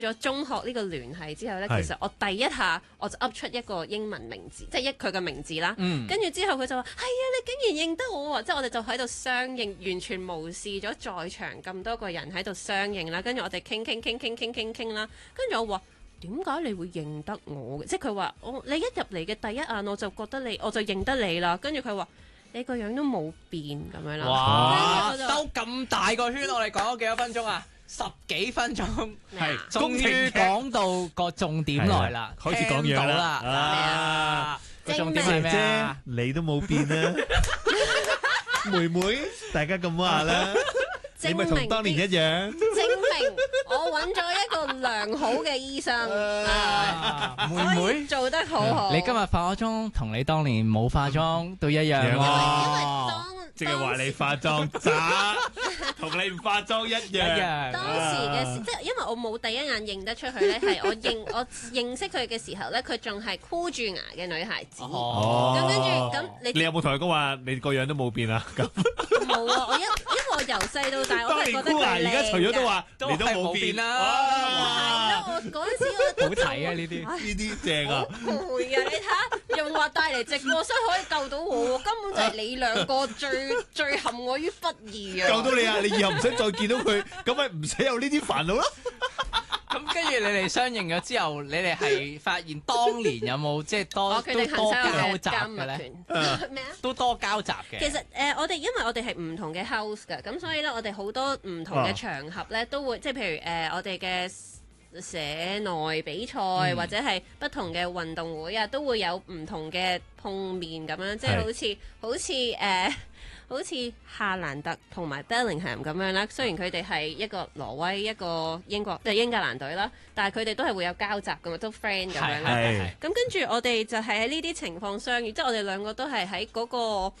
咗中學呢個聯繫之後咧，其實我第一下我就噏出一個英文名字，即係佢嘅名字啦。跟住之後佢就話：係啊，你竟然認得我喎！即係我哋就喺度相認，完全無視咗在場咁多個人喺度相認啦。跟住我哋傾啦。跟住我話：點解你會認得我嘅？即係佢話你一入嚟嘅第一眼我就覺得我就認得你啦。跟住佢話：你個樣都冇變咁樣啦。 哇！兜咁大個圈，我哋講咗幾多分鐘啊？10幾分鐘， 係終於講到個重點來啦， 開始講嘢啦。個重點係咩啊？ 你都冇變啊，妹妹，大家咁話啦，你咪同當年一樣。 證明我揾咗一個良好嘅醫生， 妹妹做得好好。 你今日化咗妝，同你當年冇化妝都一樣因為淨係話你化妝渣，同你唔化妝一樣。 當時嘅即係因為我冇第一眼認得出佢咧，係我認識佢嘅時候咧，佢仲係箍住牙嘅女孩子。咁跟住咁你有冇同佢講話你個樣都冇變啊？咁冇啊！因為我由細到大我都係覺得佢靚。 而家除咗都話你都冇變啦。 係咯，我嗰陣時我好睇啊！呢啲正啊！ 好攰啊！你睇下，又話帶嚟直播室可以救到我，根本就係你兩個最陷我於不義啊！ 救到你啊！你以後唔使再見到佢，咁咪唔使有呢啲煩惱咯。 咁跟住你哋相認咗之後，你哋係發現當年有冇即係多交集嘅咧？ 咩啊？ 都多交集嘅。 其實我哋因為我哋係唔同嘅 house 㗎，咁所以咧我哋好多唔同嘅場合咧都會，即係譬如我哋嘅社內比賽或者係不同嘅運動會啊，都會有唔同嘅碰面咁樣，即係好似夏蘭特同埋 Bellingham 咁樣啦。雖然佢哋係一個挪威一個英格蘭隊啦，但係佢哋都係會有交集㗎嘛，都 friend 咁樣啦。咁跟住我哋就係喺呢啲情況相遇，即係我哋兩個都係喺嗰個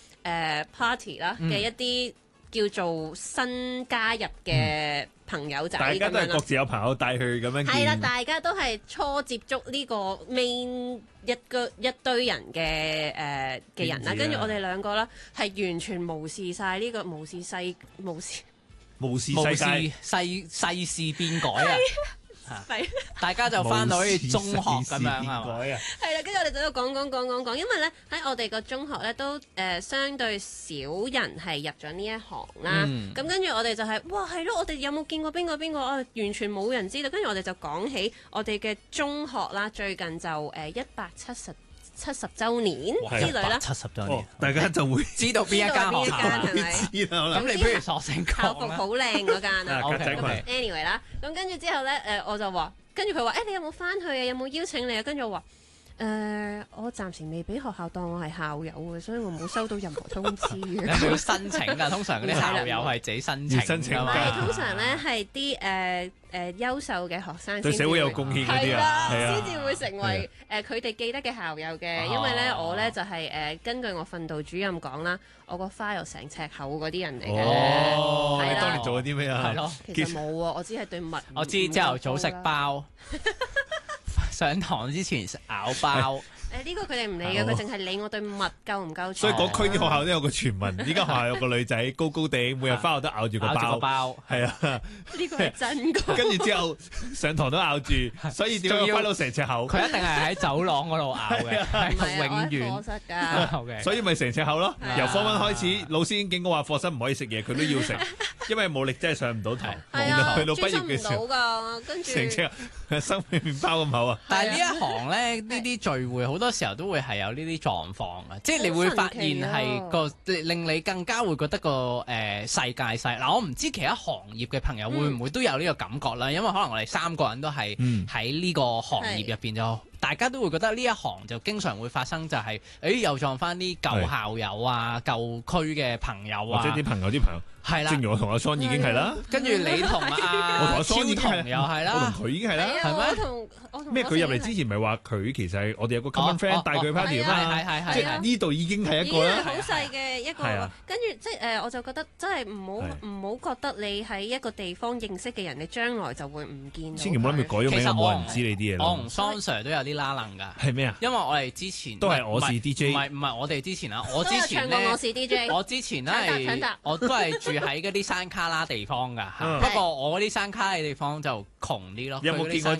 party 啦嘅一啲叫做新加入嘅朋友仔， 大家都係各自有朋友帶去咁樣見。 係啦，大家都係初接觸呢個 main 一堆人嘅人啦，跟住我哋兩個啦係完全無視晒呢個無視世界世事變改啊！大家就翻到好似中學咁樣係嘛？ 係啦，跟住我哋就喺度講，因為咧喺我哋個中學咧都相對少人係入咗呢一行啦。咁跟住我哋就係哇係咯，我哋有冇見過邊個啊？完全冇人知道。跟住我哋就講起我哋嘅中學啦，最近就170週年之類啦 ，170週年， 大家就會知道邊一間學校係咪？ 咁你不如索性校服好靚嗰間啊。 OK anyway 啦，咁跟住之後咧，我就話，跟住佢話，你有冇翻去啊？有冇邀請你啊？跟住我話，我暫時未俾學校當我係校友嘅，所以我冇收到任何通知嘅。 有冇申請㗎？通常嗰啲校友係自己申請㗎嘛。 通常咧係啲優秀嘅學生對社會有貢獻嗰啲啊， 先至會成為佢哋記得嘅校友嘅。因為咧我咧就係根據我訓導主任講啦，我個花又成尺厚嗰啲人嚟嘅。 哦，你當年做咗啲咩啊？ 係咯， 其實冇啊，我只係對襪。 我知朝頭早食包，上堂之前食咬包。 呢個佢哋唔理嘅，佢淨係理我對襪夠唔夠長。 所以嗰區啲學校都有個傳聞，依家學校有個女仔高高地，每日翻學都咬住個包，係啊， 呢個係真㗎。 跟住之後上堂都咬住，所以點解翻到成尺厚？ 佢一定係喺走廊嗰度咬嘅，係永遠。 課室㗎， 所以咪成尺厚咯。由課文開始，老師已經警告話課室唔可以食嘢，佢都要食，因為冇力真係上唔到堂。 係啊， 去到畢業嘅時候， 跟住成尺生命麵包咁厚啊！ 但係呢一行咧，呢啲聚會好多時候都會係有呢啲狀況啊，即係你會發現係個令你更加會覺得個世界細。嗱，我唔知其他行業嘅朋友會唔會都有呢個感覺啦，因為可能我哋3個人都係喺呢個行業入邊就。大家都會覺得呢一行就經常會發生就係，又撞翻啲舊校友啊、舊區嘅朋友啊， 或者啲朋友係啦。正如我同阿桑已經係啦， 跟住你同阿超同又係啦， 我同佢已經係啦， 係咩？我同咩？佢入嚟之前咪話佢其實係我哋有個 common friend 帶佢去 party 啊嘛， 係即係呢度已經係一個啦。 好細嘅一個係啊， 跟住即係我就覺得真係唔好覺得你喺一個地方認識嘅人，你將來就會唔見到佢。 千祈唔好諗住改咗名， 其實冇人知你啲嘢咯。 我同桑 Sir 都有啲拉楞㗎。 係咩啊？ 因為我哋之前都係我是 DJ， 唔係我哋之前啊，我之前都有唱過咧我是 DJ。 我之前咧搶答我都係住喺嗰啲山卡拉地方㗎嚇。 嗯不過我嗰啲山卡拉地方就窮啲咯。 有冇見過啲